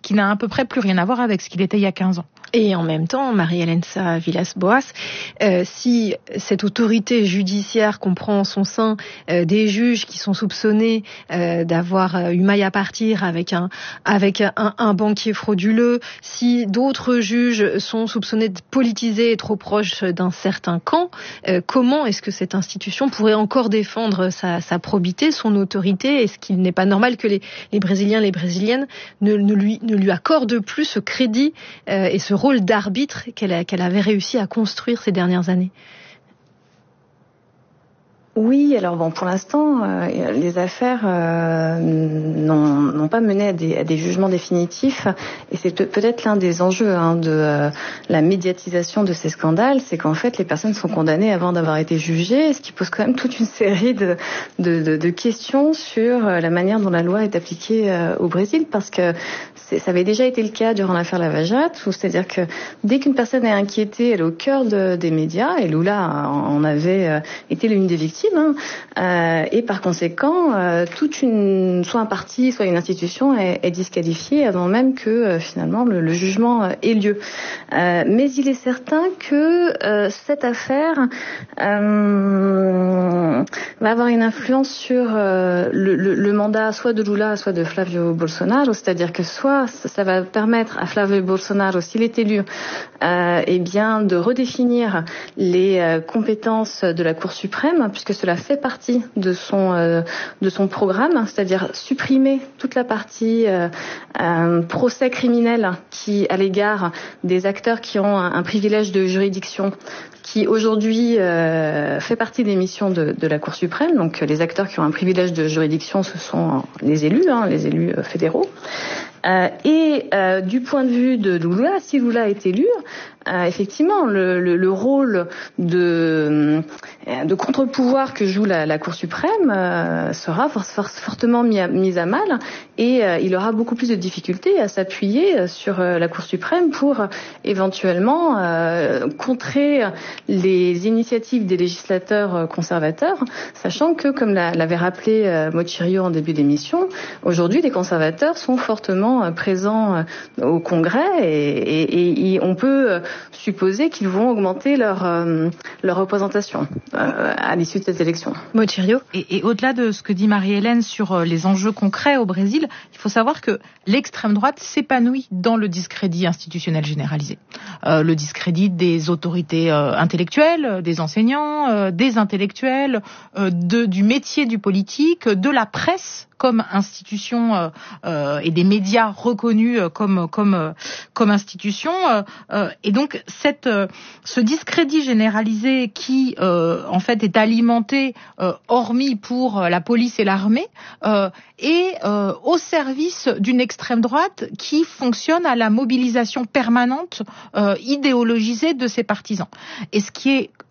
qui n'a à peu près plus rien à voir avec ce qu'il était il y a 15 ans. Et en même temps, María-Elena Villas-Boas, si cette autorité judiciaire comprend en son sein des juges qui sont soupçonnés d'avoir eu maille à partir avec un banquier frauduleux, si d'autres juges sont soupçonnés de politiser et trop proches d'un certain camp, comment est-ce que cette institution pourrait encore défendre sa probité, son autorité? Est-ce qu'il n'est pas normal que les Brésiliens, les Brésiliennes ne lui accordent plus ce crédit et ce rôle d'arbitre qu'elle avait réussi à construire ces dernières années? Oui, alors bon, pour l'instant, les affaires n'ont pas mené à des jugements définitifs, et c'est peut-être l'un des enjeux de la médiatisation de ces scandales, c'est qu'en fait les personnes sont condamnées avant d'avoir été jugées, ce qui pose quand même toute une série de questions sur la manière dont la loi est appliquée au Brésil, parce que ça avait déjà été le cas durant l'affaire Lava Jato, c'est-à-dire que dès qu'une personne est inquiétée, elle est au cœur des médias, et Lula en avait été l'une des victimes. Et par conséquent, soit un parti, soit une institution est disqualifiée avant même que finalement le jugement ait lieu. Mais il est certain que cette affaire va avoir une influence sur le mandat soit de Lula, soit de Flavio Bolsonaro, c'est-à-dire que soit ça va permettre à Flavio Bolsonaro, s'il est élu, de redéfinir les compétences de la Cour suprême, puisque cela fait partie de son programme, c'est-à-dire supprimer toute la partie procès criminel qui à l'égard des acteurs qui ont un privilège de juridiction, qui aujourd'hui fait partie des missions de la Cour suprême. Donc les acteurs qui ont un privilège de juridiction, ce sont les élus fédéraux. Du point de vue de Lula, si Lula est élu, effectivement, le rôle de contre-pouvoir que joue la Cour suprême sera fortement mis à mal, et il aura beaucoup plus de difficultés à s'appuyer sur la Cour suprême pour éventuellement contrer les initiatives des législateurs conservateurs, sachant que, comme l'avait rappelé Mochirio en début d'émission, aujourd'hui les conservateurs sont fortement présents au Congrès, et on peut supposer qu'ils vont augmenter leur représentation à l'issue de cette élection. Mochirio. Et au-delà de ce que dit Marie-Hélène sur les enjeux concrets au Brésil, il faut savoir que l'extrême droite s'épanouit dans le discrédit institutionnel généralisé. Le discrédit des autorités intellectuelles, des enseignants, des intellectuels, du métier du politique, de la presse comme institution et des médias reconnus comme institution, et donc ce discrédit généralisé qui en fait est alimenté, hormis pour la police et l'armée, est au service d'une extrême droite qui fonctionne à la mobilisation permanente idéologisée de ses partisans. Et ce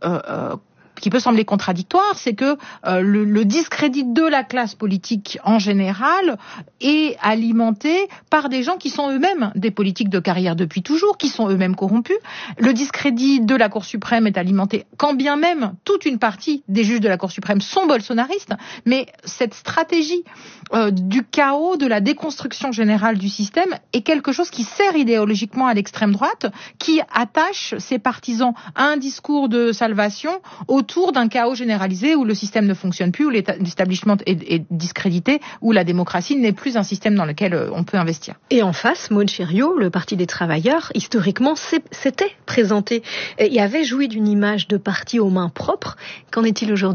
qui peut sembler contradictoire, c'est que le discrédit de la classe politique en général est alimenté par des gens qui sont eux-mêmes des politiques de carrière depuis toujours, qui sont eux-mêmes corrompus. Le discrédit de la Cour suprême est alimenté, quand bien même toute une partie des juges de la Cour suprême sont bolsonaristes, mais cette stratégie du chaos, de la déconstruction générale du système est quelque chose qui sert idéologiquement à l'extrême droite, qui attache ses partisans à un discours de salvation autour d'un chaos généralisé où le système ne fonctionne plus, où l'établissement est discrédité, où la démocratie n'est plus un système dans lequel on peut investir. Et en face, Mochirio, le Parti des travailleurs, historiquement, s'était présenté et avait joui d'une image de parti aux mains propres. Qu'en est-il aujourd'hui ?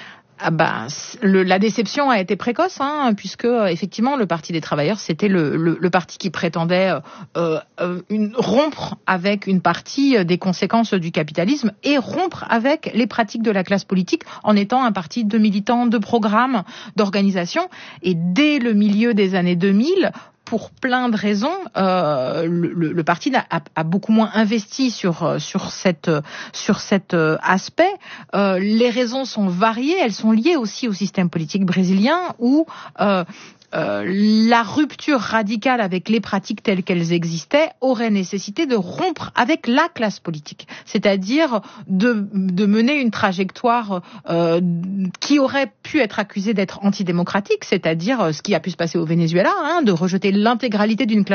La déception a été précoce, puisque effectivement le Parti des travailleurs c'était le parti qui prétendait rompre avec une partie des conséquences du capitalisme et rompre avec les pratiques de la classe politique en étant un parti de militants, de programmes, d'organisation. Et dès le milieu des années 2000, pour plein de raisons, le parti a beaucoup moins investi sur cet aspect. Les raisons sont variées, elles sont liées aussi au système politique brésilien où la rupture radicale avec les pratiques telles qu'elles existaient aurait nécessité de rompre avec la classe politique, c'est-à-dire de mener une trajectoire qui aurait pu être accusée d'être antidémocratique, c'est-à-dire ce qui a pu se passer au Venezuela, de rejeter l'intégralité d'une classe